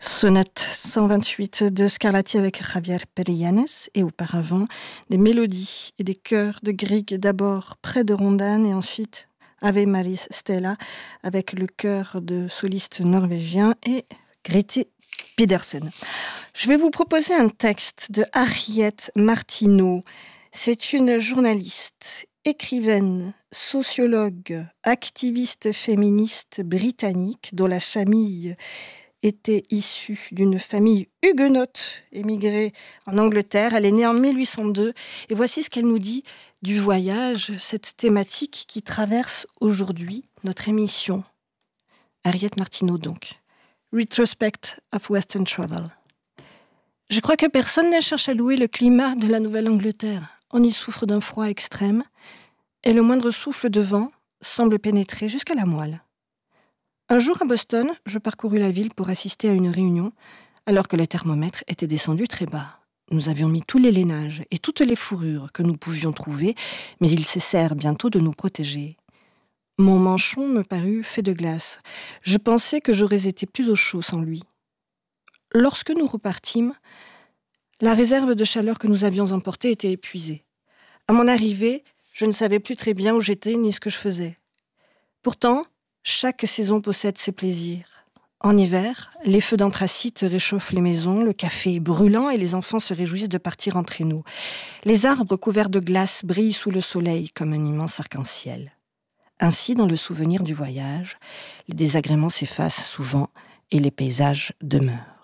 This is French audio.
Sonate 128 de Scarlatti avec Javier Perillanes et auparavant des mélodies et des chœurs de Grieg d'abord près de Rondane et ensuite Ave Maris Stella avec le chœur de solistes norvégiens et Grete Pedersen. Je vais vous proposer un texte de Harriet Martineau. C'est une journaliste, écrivaine, sociologue, activiste féministe britannique dont la famille était issue d'une famille huguenote émigrée en Angleterre. Elle est née en 1802 et voici ce qu'elle nous dit du voyage, cette thématique qui traverse aujourd'hui notre émission. Harriet Martineau donc. Retrospect of Western Travel. Je crois que personne ne cherche à louer le climat de la Nouvelle-Angleterre. On y souffre d'un froid extrême et le moindre souffle de vent semble pénétrer jusqu'à la moelle. Un jour à Boston, je parcourus la ville pour assister à une réunion, alors que le thermomètre était descendu très bas. Nous avions mis tous les lainages et toutes les fourrures que nous pouvions trouver, mais ils cessèrent bientôt de nous protéger. Mon manchon me parut fait de glace. Je pensais que j'aurais été plus au chaud sans lui. Lorsque nous repartîmes, la réserve de chaleur que nous avions emportée était épuisée. À mon arrivée, je ne savais plus très bien où j'étais ni ce que je faisais. Pourtant, chaque saison possède ses plaisirs. En hiver, les feux d'anthracite réchauffent les maisons, le café est brûlant et les enfants se réjouissent de partir en traîneau. Les arbres couverts de glace brillent sous le soleil comme un immense arc-en-ciel. Ainsi, dans le souvenir du voyage, les désagréments s'effacent souvent et les paysages demeurent.